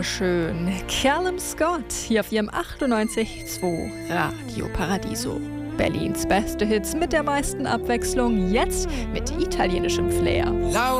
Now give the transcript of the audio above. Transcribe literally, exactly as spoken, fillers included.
Schön. Callum Scott hier auf ihrem achtundneunzig Komma zwei Radio Paradiso. Berlins beste Hits mit der meisten Abwechslung, jetzt mit italienischem Flair. Laura